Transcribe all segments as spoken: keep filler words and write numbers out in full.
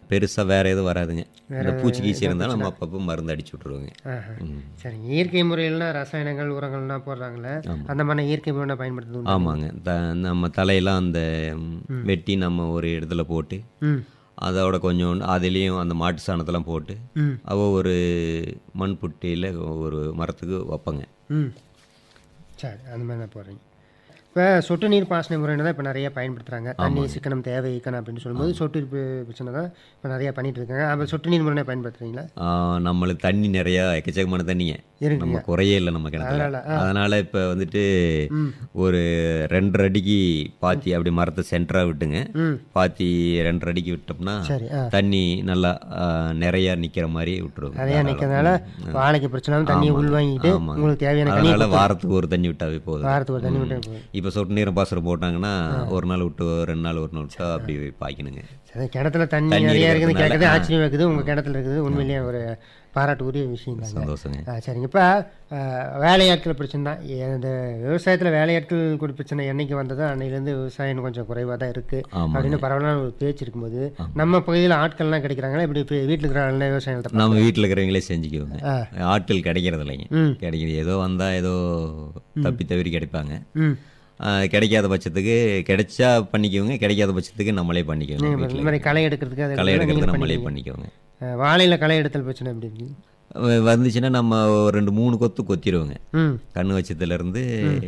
பெருசா வேற எதுவும் வராதுங்க. வேற இந்த பூச்சி கீச்சி எதுவும் இருந்தா நம்ம பிரச்சனை? அப்பப்போ மருந்து அடிச்சு விட்டுருவோங்க. ஆஹா. ம். சரிங்க. இயற்கை முறையில்னா ரசாயனங்கள், உரங்கள்லாம் போடுறாங்கல்ல. ஆமா. அந்த மாரி இயற்கை முறையில பயன்படுத்துறது உண்டா நீங்க? ஆமாங்க. த நம்ம தலையெல்லாம் அந்த ம், ம். வெட்டி நம்ம ஒரு இடத்துல போட்டு, ம். அதோட கொஞ்சோண்டு அதிலேயும் அந்த மாட்டு சாணத்தெல்லாம் போட்டு, ம். அவ ஒரு மண் புட்டியில ஒரு மரத்துக்கு வைப்பங்க. ம். சரி. அந்த மாரி தான் போடுறீங்க. இப்ப சொட்டு நீர் பாசன முறைன்னு தான் இப்ப நெறைய பயன்படுத்துறாங்க. தண்ணி ஆமாங்க. சிக்கனம், தேவை இக்கணும் அப்படின்னு சொல்லும்போது சொட்டு நீர் ப பிரச்சனை தான் இப்ப நெறைய பண்ணிட்டு இருக்காங்க. அப்ப சொட்டு நீர் முறைய பயன்படுத்துறீங்களா? ஆ, நம்மளுக்கு தண்ணி நிறையா எக்கச்சக்கமான தண்ணிங்க. நம்ம இருக்குங்க. குறையே இல்லை நம்ம கிணத்துல. அதனால ஆ. அதனால இப்போ வந்துட்டு ம். ஒரு ரெண்டரை அடிக்கு பாத்தி அப்படி மரத்தை சென்டராக விட்டுங்க. ம். பாத்தி ரெண்டரை அடிக்கு விட்டோம்னா சரி. ஆ. தண்ணி நல்லா ஆ, நிறையா நிற்கிற மாதிரி விட்டுருவோங்க. நெறைய தாராளம். நிக்கிறதுனால ம். ம். வாழைக்கு பிரச்சனைனாலும் தண்ணிய ஆமாங்க. உள்வாங்கிட்டு ஆமாங்க. உங்களுக்கு தேவையான தண்ணிய அதனால குடுத்துரும். வாரத்துக்கு ஒரு தண்ணி விட்டாவே போதும். வாரத்துக்கு ஒரு தண்ணி விட்டா போதும். இப்போ சொட்டு நீர் பாசனம் போட்டாங்கன்னா ஒரு நாள் விட்டு ரெண்டு நாள் ஒரு நாள் விட்டா அப்படி பாய்க்கணுங்க. சரி, கிணத்துல தண்ணி தண்ணி நிறைய இருக்குதுன்னு இருக்கிறதுனால கேட்கறதே ஆ, ஆச்சரியமா இருக்குது. உங்க கிணத்துல இருக்குது உண்மையிலேயே ஒரு பாராட்டு உரிய விஷயம் தாங்க. சந்தோஷங்க. ஆ, சரிங்க. இப்போ வேலையாட்கள் பிரச்சனை தான். இந்த விவசாயத்தில் வேலையாட்கள் கூட பிரச்சனை என்னைக்கு வந்ததோ அன்னையிலேருந்து விவசாயம் கொஞ்சம் குறைவாக தான் இருக்குது ஆமாங்க. அப்படின்னு பரவலான ஒரு பேச்சு இருக்கும்போது நம்ம பகுதியில் ஆட்கள்லாம் கிடைக்கிறாங்களா? இப்படி இப்போ வீட்டில் இருக்கிற விவசாயத்தை நம்ம வீட்டில் இருக்கிறவங்களே செஞ்சுக்குவோங்க. ஆ. ஆட்கள் கிடைக்கிறது இல்லைங்க. ம். கிடைக்கிறது ஏதோ வந்தால் ஏதோ தப்பி தவறி கிடைப்பாங்க. ம். ஆ, கிடைக்காத பட்சத்துக்கு கிடைச்சா பண்ணிக்குவோங்க, கிடைக்காத பட்சத்துக்கு நம்மளே பண்ணிக்குவோங்க. நீங்கள் வீட்டில் இந்த மாதிரி களை எடுக்கிறதுக்கு அது களை எடுக்கிறது நீங்களே நம்மளே பண்ணிக்குவீங்க. பண்ணிக்குவோங்க. வாழையில் களை எடுத்தல் பிரச்சனை எப்படி இருக்குது? வ- வந்துச்சுன்னா நம்ம ஒரு ரெண்டு மூணு கொத்து கொத்திடுவோங்க. ம். கண்ணு வச்சதுலேருந்து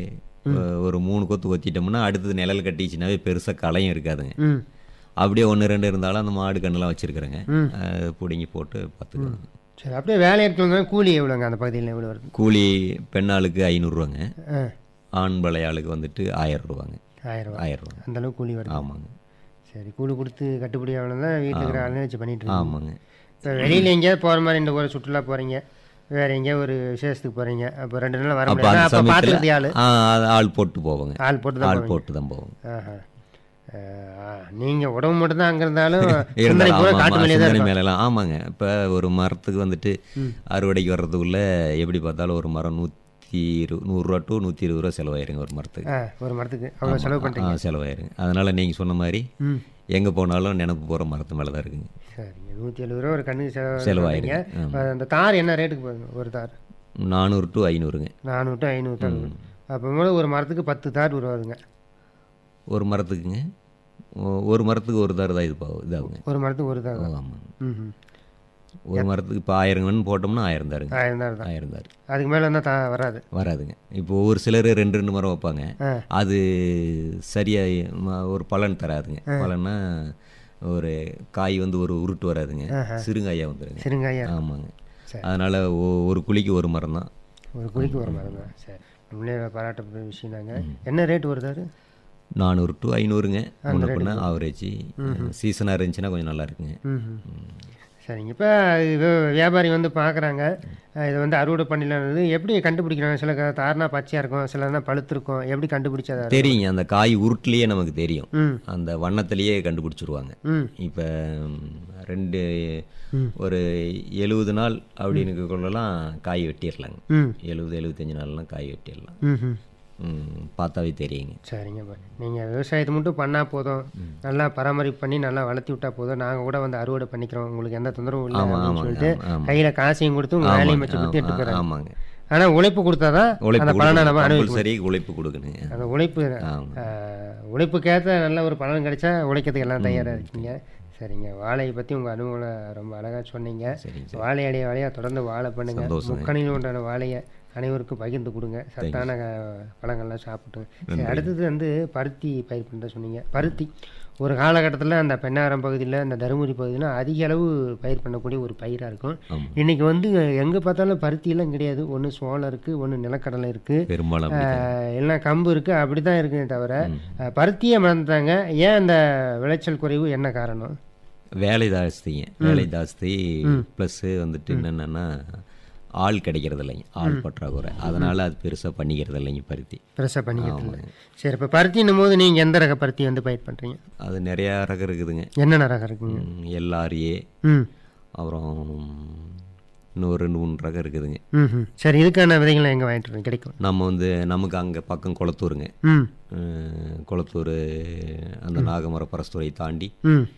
ஒரு மூணு கொத்து கொத்திட்டோம்னா அடுத்தது நிழல் கட்டிச்சுனாவே பெருசாக களையும் இருக்காதுங்க. ம். அப்படியே ஒன்று ரெண்டு இருந்தாலும் அந்த மாடு கண்ணுலாம் வச்சுருக்குறேங்க. ம். பிடுங்கி போட்டு பார்த்துக்குவோங்க. சரி, அப்படியே வேலையாட்கள் கூலி எவ்வளோங்க அந்த பகுதியில் எவ்வளோ வருது? கூலி பெண்ணாளுக்கு ஐநூறுரூவாங்க, ஆ, ஆண் பழையாளுக்கு வந்துட்டு ஆயிரம் ரூபாங்க. ஆயிரம் ரூபா. ஆயிரம் ரூபாங்க. அந்த அளவுக்கு கூலி வருது. ஆமாங்க. சரி, கூலி கொடுத்து கட்டுப்படி ஆகணும் தான் வீட்டில் இருக்கிற ஆளுநர் வச்சு பண்ணிட்டு இருக்கீங்க. ஆமாங்க. இப்போ வெளியில் எங்கேயாவது போகிற மாதிரி இந்த ஒரு சுற்றுலா போகிறீங்க, வேறு எங்கேயாவது ஒரு விசேஷத்துக்கு போகிறீங்க, அப்போ ரெண்டு நாள் வர அப்போ முடியாது. அந்த அப்போ சமயத்தில் பார்த்துக்கிட்டே ஆள் ஆள் போட்டு போவோங்க. ஆள் போட்டு தான் ஆள் போவீங்க. போட்டு தான் போவோங்க. ஆஹா. நீங்கள் உடம்பு மட்டும் தான் அங்கே இருந்தாலும் சிந்தனை இருந்தாலும் பூரா ஆமாம், காட்டு ஆமாம், மேலே தான் சிந்தனை இருக்கும். மேலெல்லாம் ஆமாங்க. இப்போ ஒரு மரத்துக்கு வந்துட்டு ம். அறுவடைக்கு வர்றதுக்குள்ள எப்படி பார்த்தாலும் ஒரு மரம் நூற்றி இரு நூறுரூவா டு நூற்றி இருபது ரூபா செலவாயிருங்க ஒரு மரத்துக்கு. ஆ, ஒரு மரத்துக்கு அவ்வளோ செலவு ஆ, பண்ணுறீங்க. செலவாயிருங்க. அதனால் நீங்கள் சொன்ன மாதிரி ம். எங்கே போனாலும் நினப்பு போகிற மரத்து மேலே தான் இருக்குங்க. சரிங்க. நூற்றி எழுபது ரூபா ஒரு கண்ணுக்கு செலவு செலவாயிருங்க. பண்ணுறீங்க. அந்த தார் என்ன ரேட்டுக்கு போகுதுங்க ஒரு தார்? நானூறு டு ஐநூறுங்க. நானூறு டு ஐநூறு தார் வரும். அப்போ மேலே ஒரு மரத்துக்கு பத்து தார் வருவாதுங்க. ஒரு மரத்துக்குங்க ஒ- ஒரு மரத்துக்கு ஒரு தார் தான் இது பாவு இதாகுங்க. ஒரு மரத்துக்கு ஒரு தார் தான். ஆமாங்க. ம். ஒரு மரத்துக்கு இப்போ ஆயிரம் கன்று போட்டோம்னா ஆயிரம் தாருங்க. ஆயிரம் தார் தான். ஆயிரம் தார் அதுக்கு மேலே இருந்தால் தா வராது. வராதுங்க. இப்போ ஒரு சிலர் ரெண்டு ரெண்டு மரம் வைப்பாங்க. ஆ. அது சரியாக ஒரு பலன் தராதுங்க. பலன்னா ஒரு காய் வந்து ஒரு உருட்டு வராதுங்க, சிறுங்காயாக வந்துடுங்க. சிறுங்காயா ஆமாங்க. சரி. அதனால் ஒரு குழிக்கு ஒரு மரம் தான். ஒரு குழிக்கு ஒரு மரம் தான். சரி, நம்மளே பாராட்டப்படுற விஷயம் தாங்க. என்ன ரேட் வருதாரு? நானூறு டு ஐநூறுங்க. முன்ன பின்ன ஆவரேஜ். சீசனாக இருந்துச்சுன்னா கொஞ்சம் நல்லா இருக்குங்க. ம். சரிங்க. இப்போ வியாபாரி வந்து பார்க்குறாங்க, இதை வந்து அறுவடை பண்ணிடலான்னு எப்படி கண்டுபிடிக்கிறாங்க? சில க- தார்னா பச்சையாக இருக்கும், சிலனா பழுத்திருக்கும். எப்படி கண்டுபிடிச்சா அதை? தெரியுங்க, அந்த காய் உருட்டுலேயே நமக்கு தெரியும். ம். அந்த வண்ணத்திலேயே கண்டுபிடிச்சிருவாங்க. ம். இப்போ ரெண்டு ஒரு எழுபது நாள் அப்படின்னு கொள்ளலாம் காய் வெட்டிடலாங்க. ம். எழுபது எழுபத்தஞ்சு நாள்லாம் காய் வெட்டிடலாம். ம். ம், பார்த்தாவே தெரியுங்க. சரிங்க. இப்போ நீங்கள் விவசாயத்தை மட்டும் பண்ணால் போதும், நல்லா பராமரிப்பு பண்ணி நல்லா வளர்த்தி விட்டா போதும், நாங்கள் கூட வந்து அறுவடை பண்ணிக்கிறோம், உங்களுக்கு எந்த தொந்தரவும் இல்லை ஆமாம் அப்படின்னு ஆமாங்க. சொல்லிட்டு ஆமாம் கையில் காசையும் கொடுத்து உங்கள் வேலையும் வச்சு கொடுத்து எடுத்து ஆமாங்க. போயிடறாங்க. ஆமாங்க. ஆனால் உழைப்பு கொடுத்தா தான் உழைப்பு அந்த பலனை நம்ம கொடுக்கணும். அனுபவிக்க கம்பல்சரி உழைப்பு கொடுக்கணுங்க. அந்த உழைப்பு ஆமாம். ஆஹ், உழைப்புக்கேற்ற நல்ல ஒரு பலன் கிடைச்சா உழைக்கிறதுக்கு எல்லாம் தயாராக இருக்கீங்க. சரிங்க. வாழையை பற்றி உங்கள் அனுபவங்களை ரொம்ப அழகாக சொன்னீங்க. சரிங்க சார். வாழை அடைய வாழையாக தொடர்ந்து வாழை பண்ணுங்க. சந்தோஷங்க. முக்கணியில் உண்டான வாழையை அனைவருக்கும் பகிர்ந்து கொடுங்க. சத்தான க- பழங்கள்லாம் சாப்பிட்டுங்க. சரி, அடுத்தது வந்து பருத்தி பயிர் பண்ணுற சொன்னீங்க. பருத்தி ஒரு காலகட்டத்தில் அந்த பெண்ணாரம் பகுதியில், அந்த தருமபுரி பகுதியில் அதிக அளவு பயிர் பண்ணக்கூடிய ஒரு பயிராக இருக்கும். ஆமாம். இன்றைக்கி வந்து எங்கே பார்த்தாலும் பருத்தியெல்லாம் கிடையாது. ஒன்று சோளம் இருக்குது, ஒன்று நிலக்கடலை இருக்குது, பெரும்பாலும் அப்படிதான். ஆஹ் எல்லாம் கம்பு இருக்குது, அப்படி தான் இருக்குதே தவிர ஆஹ் பருத்தியை மறந்துட்டாங்க. ஏன் அந்த விளைச்சல் குறைவு, என்ன காரணம்? வேலை ஜாஸ்திங்க. வேலை ஜாஸ்தி ப்ளஸ்ஸு வந்துட்டு என்னென்னா ஆள் கிடைக்கிறது இல்லைங்க, ஆள் பற்றாக்குறை. அதனால் அது பெருசாக பண்ணிக்கிறது இல்லைங்க பருத்தி. பெருசாக பண்ணிக்கிறது இல்லை. சரி, இப்போ பருத்தின்னும் போது நீங்கள் எந்த ரக பருத்தி வந்து பயிர் பண்ணுறீங்க? அது நிறையா ரகம் இருக்குதுங்க. என்னென்ன ரகம் இருக்குங்க? எல்ஆர்ஏ, ம். அப்புறம் இன்னொரு ரெண்டு மூணு ரகம் இருக்குதுங்க. ம். சரி, இதுக்கான விதைகளை எங்கே வாங்கிட்டு வரீங்க? கிடைக்கும். நம்ம வந்து நமக்கு அங்கே பக்கம் குளத்தூருங்க. ம். அஹ், குளத்தூர் அந்த நாகமர பரஸ்துறை தாண்டி ம்.